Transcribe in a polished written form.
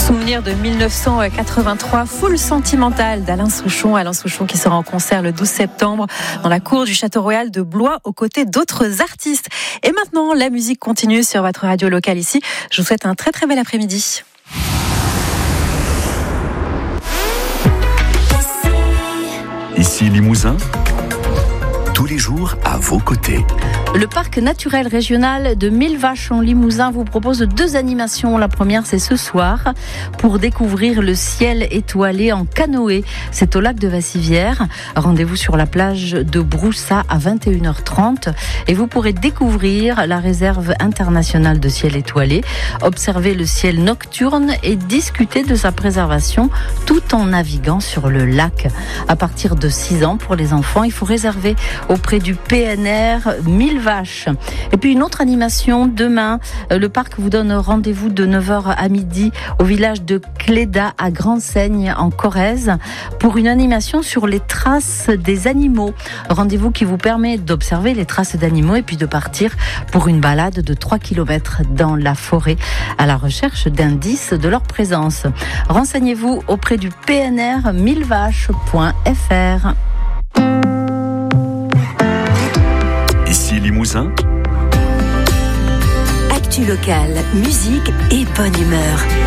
Souvenir de 1983, full sentimental d'Alain Souchon. Alain Souchon qui sera en concert le 12 septembre dans la cour du Château Royal de Blois aux côtés d'autres artistes. Et maintenant, la musique continue sur votre radio locale ici. Je vous souhaite un très très bel après-midi. Ici Limousin, tous les jours à vos côtés. Le parc naturel régional de Millevaches en Limousin vous propose 2 animations. La première, c'est ce soir pour découvrir le ciel étoilé en canoë. C'est au lac de Vassivière. Rendez-vous sur la plage de Broussat à 21h30 et vous pourrez découvrir la réserve internationale de ciel étoilé, observer le ciel nocturne et discuter de sa préservation tout en naviguant sur le lac. À partir de 6 ans pour les enfants, il faut réserver auprès du PNR Millevaches. Et puis une autre animation demain, le parc vous donne rendez-vous de 9h à midi au village de Cléda à Grand-Seigne en Corrèze pour une animation sur les traces des animaux. Rendez-vous qui vous permet d'observer les traces d'animaux et puis de partir pour une balade de 3 km dans la forêt à la recherche d'indices de leur présence. Renseignez-vous auprès du PNR millevaches.fr. Ici Limousin, Actu locale, musique et bonne humeur.